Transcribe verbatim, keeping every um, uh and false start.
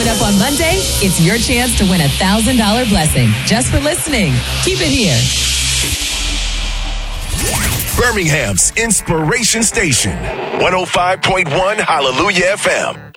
Coming up on Monday, it's your chance to win a one thousand dollars blessing just for listening. Keep it here. Birmingham's Inspiration Station, one oh five point one Hallelujah F M.